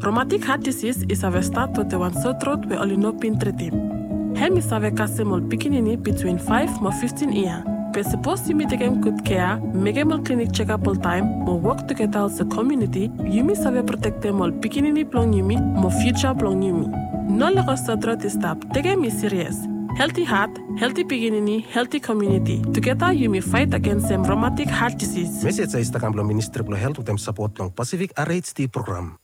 Rheumatic heart disease is a start tot de wan sotrot we oli no pin tretim. Helmi save kasemol pikinini between 5 mo 15 years. We're supposed to take good care, make a clinic check-up all time, or work together as a community, yumi save protect them all pikinini plong yumi, mo future plong yumi. No lego sotrot is stop, take me serious. Healthy heart, healthy pikinini, healthy community. Together you may fight against rheumatic heart disease. Message is the Ministry of Health with them support long Pacific RHD program.